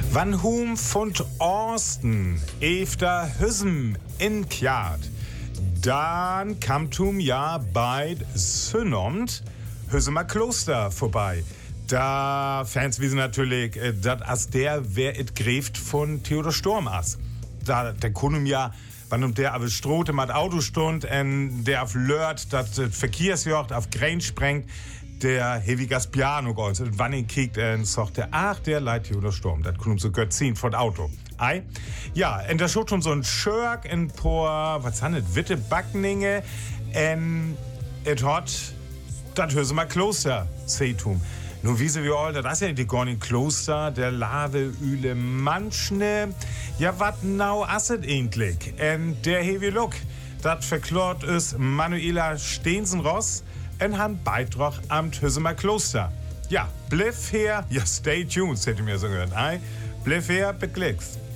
Wann hum von Orsten efter Hüsem in Kjart, dann kam tum ja bei Synnomt Hüsemer Kloster vorbei. Da Fans wissen natürlich, dat as der wer it gräft von Theodor Storm as. Da der Kunum ja, wann der aber strote mat Auto stund en der auf Lört, dat Verkehrsjocht auf Grenz sprengt, der hevigas Piano golz. Und wann ihn kiekt, sagt der, ach, der Leid Theodor Storm, dat Kunum so gött ziehen von Auto. Ei? Ja, en da schaut schon so ein Schörk in por, was handelt, Witte Backninge, en et hot, dat Hüsemer Kloster, Seetum. Nun wiese wir all, das ist ja die Gornin Kloster, der Lave üle manchne. Ja, wat nau asset endlich? En der heavy look, dat verklort is Manuela Steensen-Ross en han Beitrag am Hüsemer Kloster. Ja, bliff her, ja, stay tuned, hätte mir so gehört. Bliff her, beklickst.